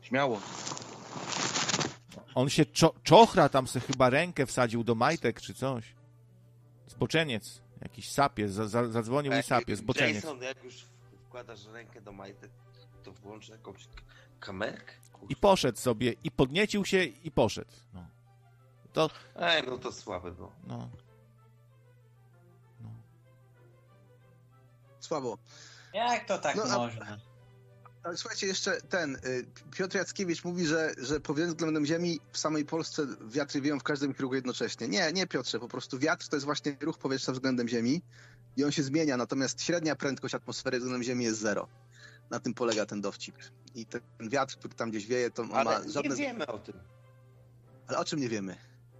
Śmiało. On się czochra, tam se chyba rękę wsadził do majtek czy coś. Zboczeniec. Jakiś sapiec. Zadzwonił i sapiec. Zboczeniec. Jason, jak już wkładasz rękę do majtek, to włącz jakąś kamerkę? I poszedł sobie. I podniecił się i poszedł. No. No to słabe było. No. Słabo. Jak to tak można? Ale słuchajcie, jeszcze Piotr Jackiewicz mówi, że pod względem Ziemi w samej Polsce wiatry wieją w każdym kierunku jednocześnie. Nie Piotrze, po prostu wiatr to jest właśnie ruch powietrza względem Ziemi i on się zmienia, natomiast średnia prędkość atmosfery względem Ziemi jest 0. Na tym polega ten dowcip. I ten wiatr, który tam gdzieś wieje, to on Ale ma żadne... nie wiemy o tym. Ale o czym nie wiemy?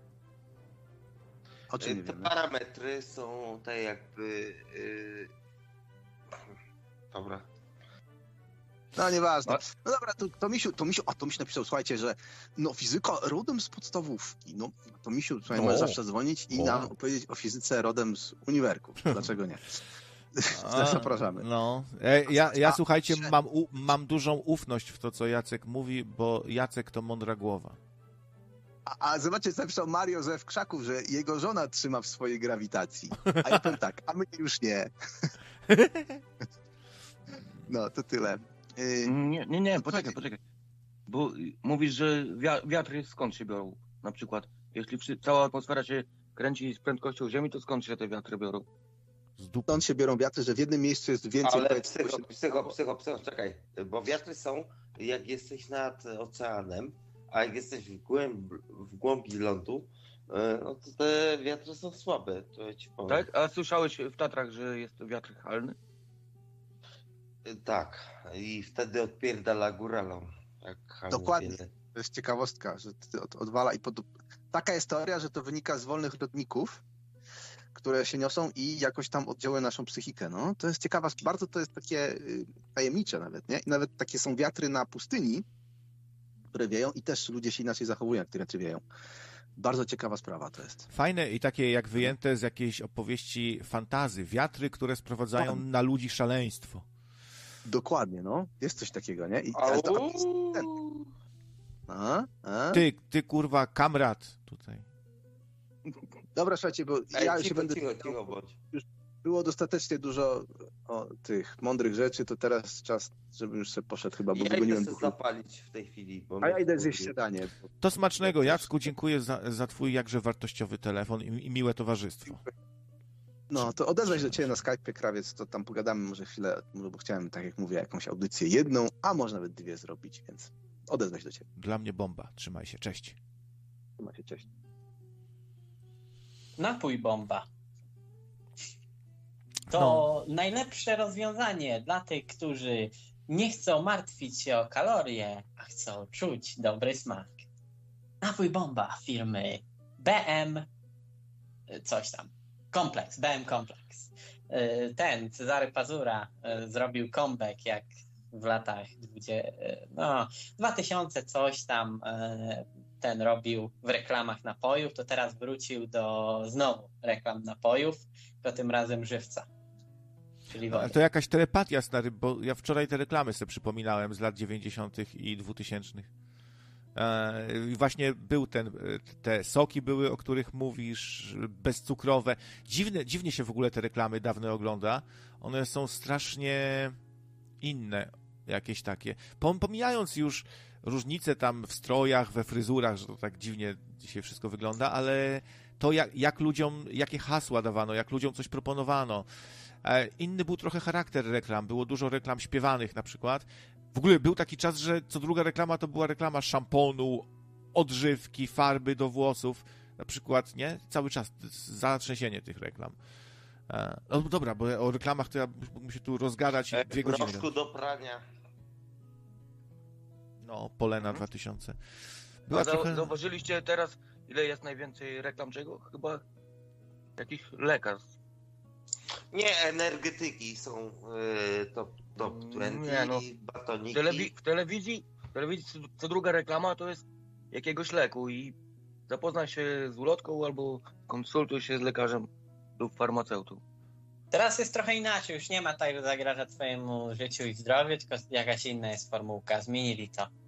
O czym nie Te wiemy? parametry są te jakby... Dobra. No nieważne. No dobra, to Misiu napisał, słuchajcie, że fizyka rodem z podstawówki. No to Misiu, słuchaj, możesz zawsze dzwonić i nam opowiedzieć o fizyce rodem z uniwerku. Dlaczego nie? Zapraszamy. No. Ja słuchajcie, mam dużą ufność w to, co Jacek mówi, bo Jacek to mądra głowa. A zobaczcie, co napisał Mario ze Krzaków, że jego żona trzyma w swojej grawitacji. A ja powiem tak, a my już nie. No, to tyle. Nie, poczekaj. Bo mówisz, że wiatry skąd się biorą? Na przykład, jeśli cała atmosfera się kręci z prędkością Ziemi, to skąd się te wiatry biorą? Stąd się biorą wiatry, że w jednym miejscu jest więcej... Ale psycho, czekaj. Bo wiatry są, jak jesteś nad oceanem, a jak jesteś w głębi lądu, no to te wiatry są słabe, to ja ci powiem. Tak? A słyszałeś w Tatrach, że jest wiatr halny? Tak. I wtedy odpierdala góralom. Dokładnie. Wiele. To jest ciekawostka, że odwala i taka jest teoria, że to wynika z wolnych lotników, które się niosą i jakoś tam oddziałują naszą psychikę. No, to jest ciekawa, bardzo to jest takie tajemnicze nawet, nie? I nawet takie są wiatry na pustyni, które wieją i też ludzie się inaczej zachowują, jak te wiatry wieją. Bardzo ciekawa sprawa to jest. Fajne i takie jak wyjęte z jakiejś opowieści fantazy. Wiatry, które sprowadzają na ludzi szaleństwo. Dokładnie, no. Jest coś takiego, nie? Ty kurwa, kamrat tutaj. Dobra, słuchajcie, bo ja już będę... Cicho bądź. Już było dostatecznie dużo tych mądrych rzeczy, to teraz czas, żebym już sobie poszedł chyba, bo wygoniłem duchu. Zapalić w tej chwili. A ja idę zjeść śniadanie. To smacznego, Jacku, dziękuję za twój jakże wartościowy telefon i miłe towarzystwo. No, to odezwać do ciebie na Skype'ie, Krawiec, to tam pogadamy może chwilę, bo chciałem, tak jak mówię, jakąś audycję jedną, a może nawet 2 zrobić, więc odezwać do ciebie. Dla mnie bomba. Trzymaj się, cześć. Trzymaj się, cześć. Napój bomba. To najlepsze rozwiązanie dla tych, którzy nie chcą martwić się o kalorie, a chcą czuć dobry smak. Napój bomba firmy BM coś tam. BM Kompleks. Ten Cezary Pazura zrobił comeback jak w latach 2000 coś tam ten robił w reklamach napojów, to teraz wrócił do znowu reklam napojów, to tym razem żywca. Czyli wody. To jakaś telepatia, stary, bo ja wczoraj te reklamy sobie przypominałem z lat 90. i 2000. Właśnie był te soki były, o których mówisz, bezcukrowe. Dziwnie się w ogóle te reklamy dawne ogląda. One są strasznie inne, jakieś takie. Pomijając już różnice tam w strojach, we fryzurach, że to tak dziwnie dzisiaj wszystko wygląda, ale to jak ludziom, jakie hasła dawano, jak ludziom coś proponowano. Inny był trochę charakter reklam. Było dużo reklam śpiewanych na przykład. W ogóle był taki czas, że co druga reklama to była reklama szamponu, odżywki, farby do włosów. Na przykład, nie? Cały czas zatrzęsienie tych reklam. No dobra, bo o reklamach to ja mógłbym się tu rozgadać 2 godziny. Proszku do prania. No, Polena 2000. Zauważyliście teraz, ile jest najwięcej reklam czego? Chyba jakichś lekarstw. Nie, energetyki są top 20, batoniki. W telewizji co druga reklama to jest jakiegoś leku i zapoznaj się z ulotką albo konsultuj się z lekarzem lub farmaceutą. Teraz jest trochę inaczej, już nie ma tak, że zagraża twojemu życiu i zdrowiu, tylko jakaś inna jest formułka, zmienili to.